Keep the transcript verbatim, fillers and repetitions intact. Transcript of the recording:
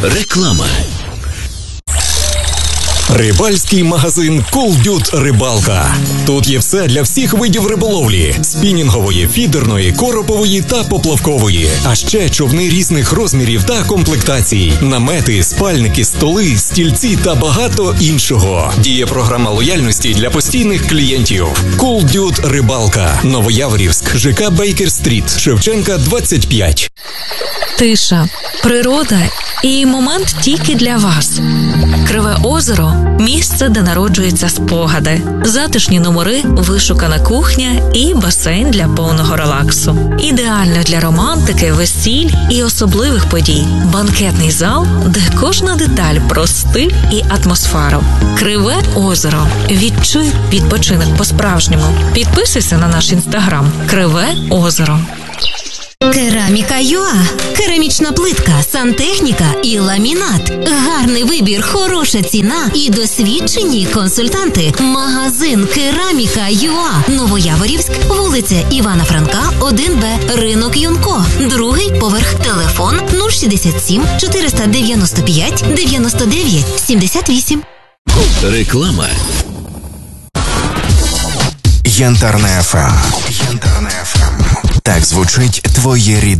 Реклама. Рибальський магазин «Колдют Рибалка». Тут є все для всіх видів риболовлі: спінінгової, фідерної, коропової та поплавкової. А ще човни різних розмірів та комплектацій, намети, спальники, столи, стільці та багато іншого. Діє програма лояльності для постійних клієнтів. «Колдют Рибалка», Новояворівськ, ЖК Бейкер-стріт, Шевченка, двадцять п'ять. Тиша, природа і момент тільки для вас. Криве озеро – місце, де народжуються спогади. Затишні номери, вишукана кухня і басейн для повного релаксу. Ідеально для романтики, весіль і особливих подій. Банкетний зал, де кожна деталь про стиль і атмосферу. Криве озеро. Відчуй відпочинок по-справжньому. Підписуйся на наш інстаграм «Криве озеро». Кераміка ЮА. Керамічна плитка, сантехніка і ламінат. Гарний вибір, хороша ціна і досвідчені консультанти. Магазин Кераміка ЮА. Новояворівськ, вулиця Івана Франка, один Б, ринок Юнко. Другий поверх. Телефон нуль шістдесят сім чотириста дев'яносто п'ять дев'яносто дев'ять сімдесят вісім. Реклама. Янтарне еф ем. Янтарне еф ем. Так звучить твоє рідне.